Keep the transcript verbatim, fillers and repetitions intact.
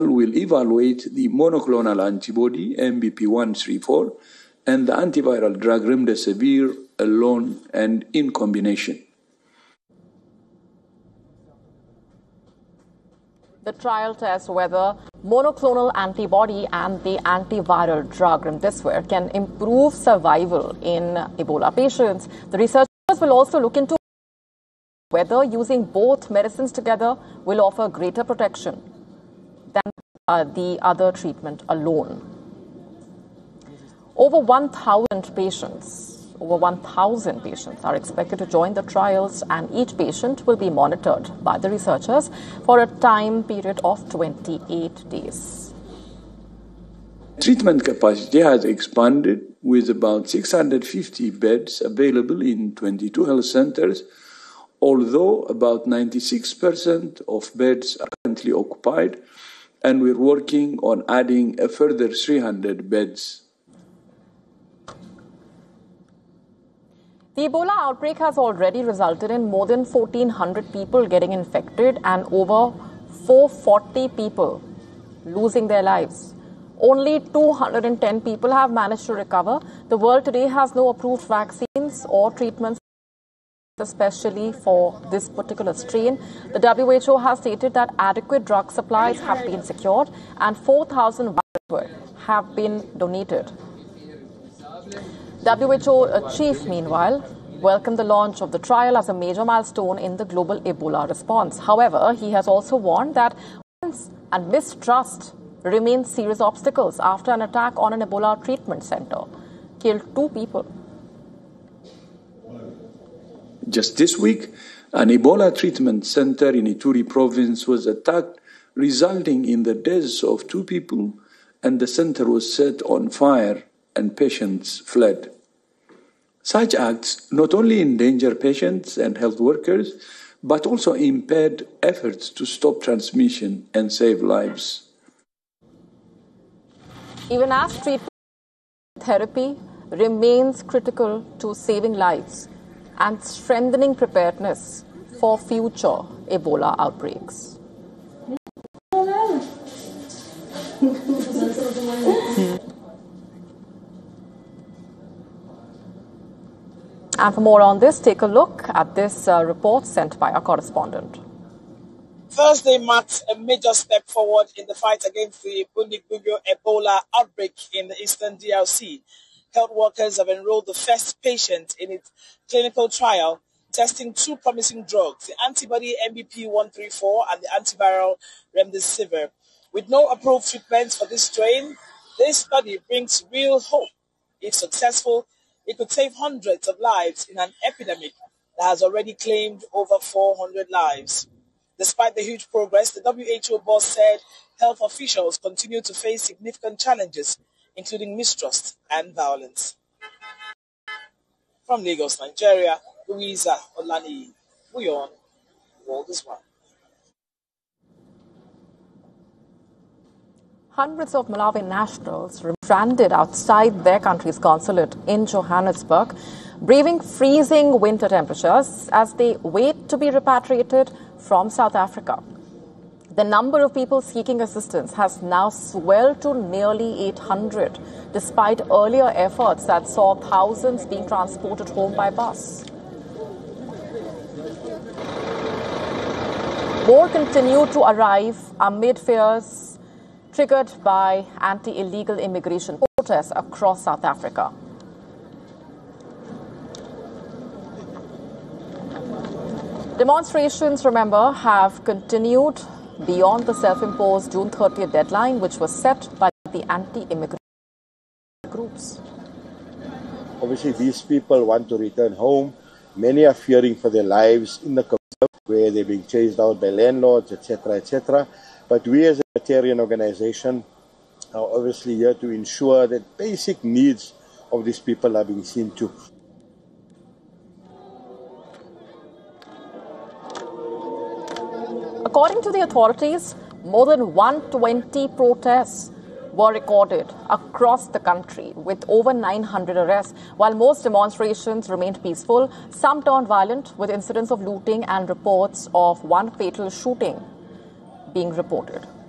will evaluate the monoclonal antibody M B P one three four and the antiviral drug remdesivir alone and in combination. The trial tests whether monoclonal antibody and the antiviral drug remdesivir can improve survival in Ebola patients. The researchers will also look into whether using both medicines together will offer greater protection than uh, the other treatment alone. Over one thousand patients Over one thousand patients are expected to join the trials, and each patient will be monitored by the researchers for a time period of twenty-eight days. Treatment capacity has expanded with about six hundred fifty beds available in twenty-two health centers, although about ninety-six percent of beds are currently occupied, and we're working on adding a further three hundred beds. The Ebola outbreak has already resulted in more than fourteen hundred people getting infected and over four hundred forty people losing their lives. Only two hundred ten people have managed to recover. The world today has no approved vaccines or treatments, especially for this particular strain. The W H O has stated that adequate drug supplies have been secured and four thousand vials have been donated. W H O chief, meanwhile, welcomed the launch of the trial as a major milestone in the global Ebola response. However, he has also warned that violence and mistrust remain serious obstacles after an attack on an Ebola treatment center killed two people. Just this week, an Ebola treatment center in Ituri province was attacked, resulting in the deaths of two people, and the center was set on fire and patients fled. Such acts not only endanger patients and health workers, but also impede efforts to stop transmission and save lives. Even as treatment therapy remains critical to saving lives and strengthening preparedness for future Ebola outbreaks. And for more on this, take a look at this uh, report sent by our correspondent. Thursday marks a major step forward in the fight against the Bundibugyo Ebola outbreak in the eastern D R C. Health workers have enrolled the first patient in its clinical trial, testing two promising drugs, the antibody M B P one three four and the antiviral remdesivir. With no approved treatments for this strain, this study brings real hope. If successful, it could save hundreds of lives in an epidemic that has already claimed over four hundred lives. Despite the huge progress, the W H O boss said health officials continue to face significant challenges, including mistrust and violence. From Lagos, Nigeria, Louisa Olani Buyon, World is One. Hundreds of Malawi nationals remain stranded outside their country's consulate in Johannesburg, braving freezing winter temperatures as they wait to be repatriated from South Africa. The number of people seeking assistance has now swelled to nearly eight hundred, despite earlier efforts that saw thousands being transported home by bus. More continue to arrive amid fears triggered by anti-illegal immigration protests across South Africa. Demonstrations, remember, have continued beyond the self-imposed June thirtieth deadline, which was set by the anti-immigrant groups. Obviously, these people want to return home. Many are fearing for their lives in the community where they're being chased out by landlords, et cetera, et cetera. But we as a humanitarian organization are obviously here to ensure that basic needs of these people are being seen to. According to the authorities, more than one hundred twenty protests were recorded across the country, with over nine hundred arrests. While most demonstrations remained peaceful, some turned violent, with incidents of looting and reports of one fatal shooting being reported.